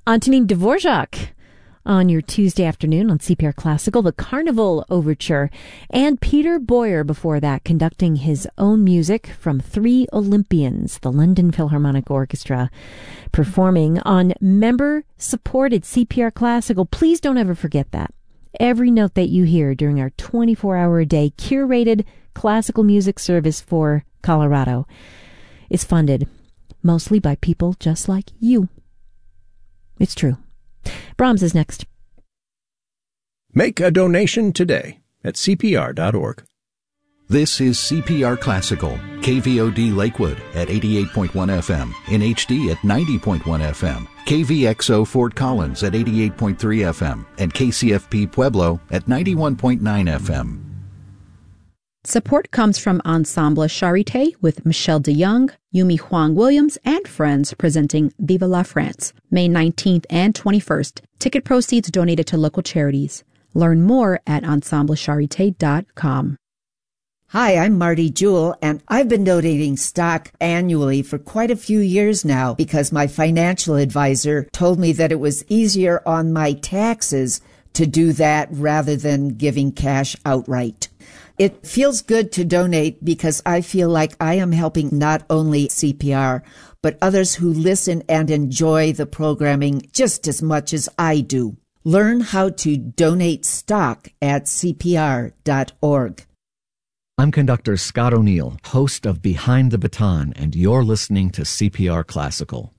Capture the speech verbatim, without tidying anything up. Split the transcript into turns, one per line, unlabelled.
Antonin Dvorak on your Tuesday afternoon on C P R Classical, the Carnival Overture, and Peter Boyer before that, conducting his own music from Three Olympians, the London Philharmonic Orchestra, performing on member-supported C P R Classical. Please don't ever forget that. Every note that you hear during our twenty-four hour a day curated classical music service for Colorado is funded mostly by people just like you. It's true. Brahms is next.
Make a donation today at C P R dot org.
This is C P R Classical, K V O D Lakewood at eighty-eight point one F M, in H D at ninety point one F M, K V X O Fort Collins at eighty-eight point three F M, and K C F P Pueblo at ninety-one point nine F M.
Support comes from Ensemble Charité with Michelle DeYoung, Yumi Huang Williams, and friends presenting Viva la France, May nineteenth and twenty-first. Ticket proceeds donated to local charities. Learn more at ensemble charité dot com.
Hi, I'm Marty Jewell, and I've been donating stock annually for quite a few years now because my financial advisor told me that it was easier on my taxes to do that rather than giving cash outright. It feels good to donate because I feel like I am helping not only C P R, but others who listen and enjoy the programming just as much as I do. Learn how to donate stock at C P R dot org.
I'm conductor Scott O'Neill, host of Behind the Baton, and you're listening to C P R Classical.